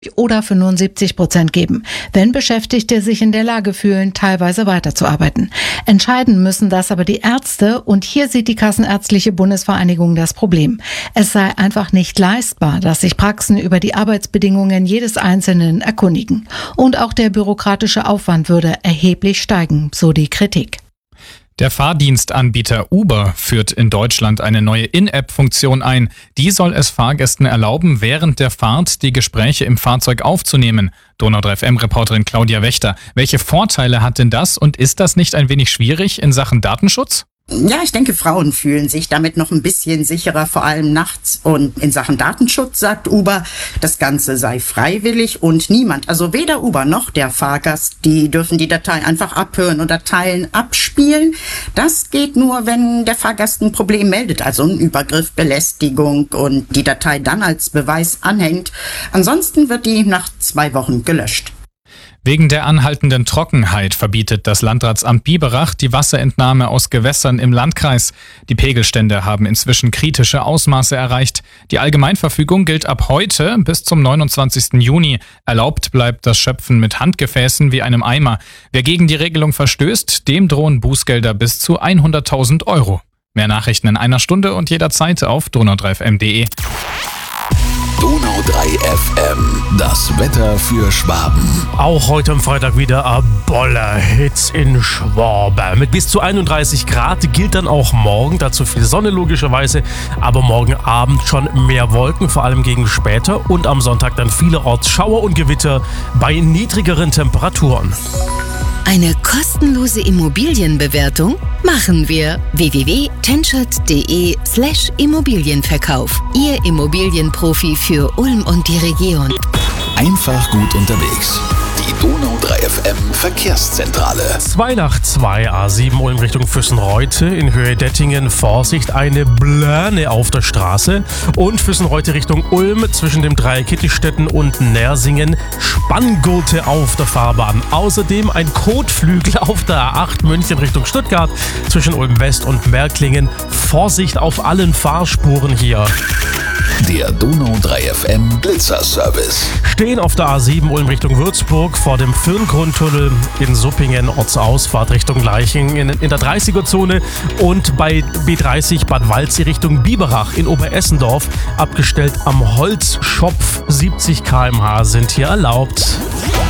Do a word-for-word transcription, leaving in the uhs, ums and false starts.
oder für nun siebzig Prozent geben, wenn Beschäftigte sich in der Lage fühlen, teilweise weiterzuarbeiten. Entscheiden müssen das aber die Ärzte, und hier sieht die Kassenärztliche Bundesvereinigung das Problem. Es sei einfach nicht leistbar, dass sich Praxen über die Arbeitsbedingungen jedes Einzelnen erkundigen. Und auch der bürokratische Aufwand würde erheblich steigen, so die Kritik. Der Fahrdienstanbieter Uber führt in Deutschland eine neue In-App-Funktion ein. Die soll es Fahrgästen erlauben, während der Fahrt die Gespräche im Fahrzeug aufzunehmen. Donau drei F M-Reporterin Claudia Wächter. Welche Vorteile hat denn das, und ist das nicht ein wenig schwierig in Sachen Datenschutz? Ja, ich denke, Frauen fühlen sich damit noch ein bisschen sicherer, vor allem nachts. Und in Sachen Datenschutz sagt Uber, das Ganze sei freiwillig und niemand, also weder Uber noch der Fahrgast, die dürfen die Datei einfach abhören oder teilen, abspielen. Das geht nur, wenn der Fahrgast ein Problem meldet, also ein Übergriff, Belästigung, und die Datei dann als Beweis anhängt. Ansonsten wird die nach zwei Wochen gelöscht. Wegen der anhaltenden Trockenheit verbietet das Landratsamt Biberach die Wasserentnahme aus Gewässern im Landkreis. Die Pegelstände haben inzwischen kritische Ausmaße erreicht. Die Allgemeinverfügung gilt ab heute bis zum neunundzwanzigsten Juni. Erlaubt bleibt das Schöpfen mit Handgefäßen wie einem Eimer. Wer gegen die Regelung verstößt, dem drohen Bußgelder bis zu hunderttausend Euro. Mehr Nachrichten in einer Stunde und jederzeit auf donau drei F M punkt de. Donau drei F M, das Wetter für Schwaben. Auch heute am Freitag wieder ein Boller-Hits in Schwaben. Mit bis zu einunddreißig Grad gilt dann auch morgen, dazu viel Sonne logischerweise, aber morgen Abend schon mehr Wolken, vor allem gegen später, und am Sonntag dann vielerorts Schauer und Gewitter bei niedrigeren Temperaturen. Eine kostenlose Immobilienbewertung machen wir. w w w punkt tenschert punkt de slash Immobilienverkauf. Ihr Immobilienprofi für Ulm und die Region. Einfach gut unterwegs. Die Donau drei F M Verkehrszentrale. zwei nach zwei A sieben Ulm Richtung Füssenreute, in Höhe Dettingen Vorsicht, eine Blähne auf der Straße, und Füssenreute Richtung Ulm zwischen dem Dreieck Kittistetten und Nersingen Spanngurte auf der Fahrbahn. Außerdem ein Kotflügel auf der A acht München Richtung Stuttgart zwischen Ulm West und Merklingen. Vorsicht auf allen Fahrspuren hier. Der Donau drei F M Blitzerservice. Stehen auf der A sieben Ulm Richtung Würzburg vor dem Firngrundtunnel, in Suppingen Ortsausfahrt Richtung Leiching in, in der dreißiger-Zone, und bei B dreißig Bad Waldsee Richtung Biberach in Oberessendorf abgestellt am Holzschopf. siebzig Kilometer pro Stunde sind hier erlaubt.